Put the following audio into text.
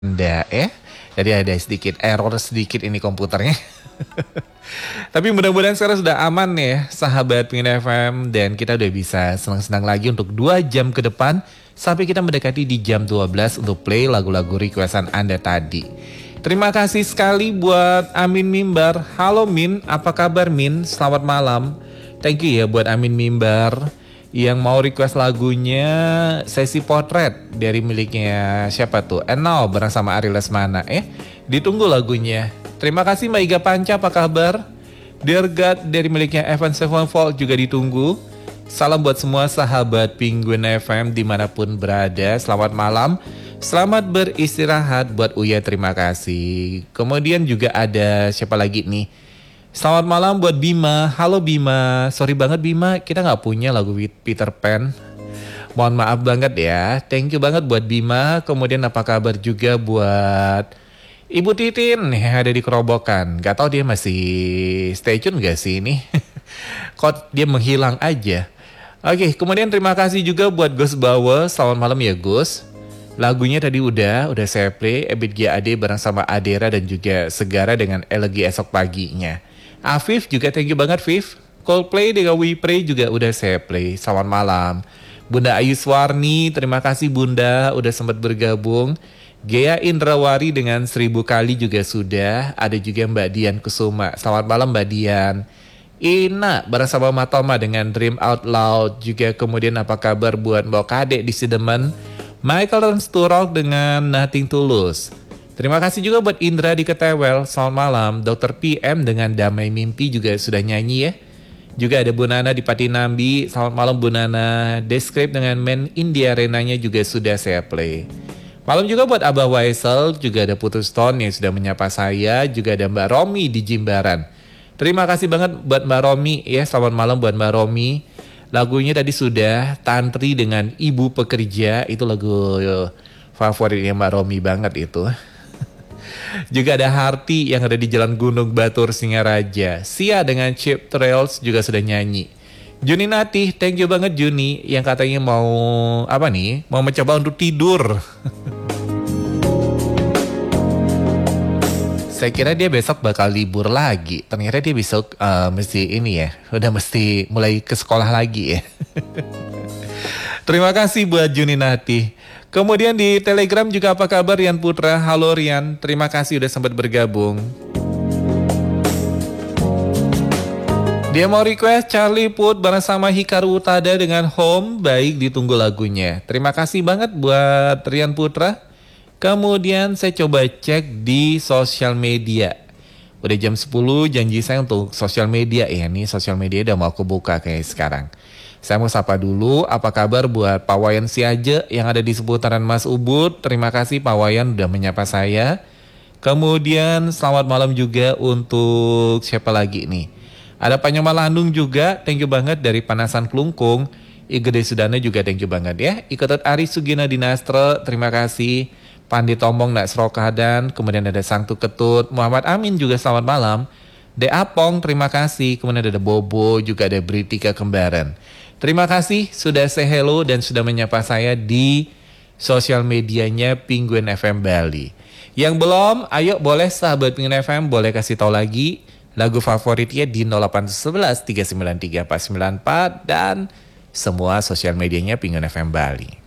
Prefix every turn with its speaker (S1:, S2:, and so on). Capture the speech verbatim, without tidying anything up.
S1: Nggak ya, jadi ada sedikit error sedikit ini komputernya. Tapi mudah-mudahan sekarang sudah aman ya sahabat Pingin F M. Dan kita udah bisa senang-senang lagi untuk dua jam ke depan sampai kita mendekati di jam dua belas untuk play lagu-lagu requestan Anda tadi. Terima kasih sekali buat Amin Mimbar. Halo Min, apa kabar Min? Selamat malam. Thank you ya buat Amin Mimbar yang mau request lagunya Sesi Potret dari miliknya siapa tuh? Enol bareng sama Ari Lesmana. Eh, ditunggu lagunya. Terima kasih Mbak Iga Panca, apa kabar? Dear God dari miliknya Evan Sevenfold juga ditunggu. Salam buat semua sahabat Penguin F M dimanapun berada. Selamat malam, selamat beristirahat buat Uya, terima kasih. Kemudian juga ada siapa lagi nih? Selamat malam buat Bima. Halo Bima, sorry banget Bima, kita gak punya lagu Peter Pan. Mohon maaf banget ya. Thank you banget buat Bima. Kemudian apa kabar juga buat Ibu Titin yang ada di Kerobokan. Gak tahu dia masih stay tune gak sih ini. Kok dia menghilang aja. Oke, kemudian terima kasih juga buat Gus Bawa. Selamat malam ya Gus. Lagunya tadi udah, udah saya play. Ebit G A D bareng sama Adera dan juga Segara dengan Elegi Esok Paginya. Afif juga thank you banget Fif. Coldplay dengan We Pray juga udah saya play. Selamat malam. Bunda Ayu Swarni, terima kasih Bunda udah sempat bergabung. Gea Indrawari dengan Seribu Kali juga sudah. Ada juga Mbak Dian Kusuma. Selamat malam Mbak Dian. Ina bersama Matoma dengan Dream Out Loud. Juga kemudian apa kabar buat Mbak Kade di Sidemen. Michael Sturrock dengan Nothing Tulus. Terima kasih juga buat Indra di Ketewel. Selamat malam. dokter P M dengan Damai Mimpi juga sudah nyanyi ya. Juga ada Bu Nana di Patinambi. Selamat malam Bu Nana. Describe dengan Men India Renanya juga sudah saya play. Malam juga buat Abah Waisel. Juga ada Putus Stone yang sudah menyapa saya. Juga ada Mbak Romi di Jimbaran. Terima kasih banget buat Mbak Romi ya. Selamat malam buat Mbak Romi. Lagunya tadi sudah Tantri dengan Ibu Pekerja. Itu lagu favoritnya Mbak Romi banget itu. Juga ada Harti yang ada di Jalan Gunung Batur Singaraja. Sia dengan Cheap Trails juga sudah nyanyi. Juni Natih, thank you banget Juni yang katanya mau apa nih? Mau mencoba untuk tidur. Saya kira dia besok bakal libur lagi. Ternyata dia besok uh, mesti ini ya, udah mesti mulai ke sekolah lagi ya. Terima kasih buat Juni Natih. Kemudian di Telegram juga apa kabar Rian Putra? Halo Rian, terima kasih udah sempat bergabung. Dia mau request Charlie Puth bareng sama Hikaru Utada dengan Home. Baik, ditunggu lagunya. Terima kasih banget buat Rian Putra. Kemudian saya coba cek di sosial media. Udah jam sepuluh, janji saya untuk sosial media ya. Nih sosial media udah mau kebuka kayak sekarang. Saya mau sapa dulu, apa kabar buat Pak Wayan Siaje yang ada di seputaran Mas Ubud. Terima kasih Pak Wayan udah menyapa saya. Kemudian selamat malam juga untuk siapa lagi nih. Ada Pak Nyoma Landung juga, thank you banget dari Panasan Klungkung. Igede Sudana juga thank you banget ya. Ikotot Ari Sugina Dinastre, terima kasih. Pandi Tombong Nak Serokadan, kemudian ada Sangtu Ketut. Muhammad Amin juga selamat malam. De Apong, terima kasih. Kemudian ada Bobo, juga ada Britika Kembaran. Terima kasih sudah say hello dan sudah menyapa saya di sosial medianya Penguin F M Bali. Yang belum, ayo boleh sahabat Penguin F M, boleh kasih tahu lagi lagu favoritnya di nol delapan satu satu tiga sembilan tiga empat sembilan empat dan semua sosial medianya Penguin F M Bali.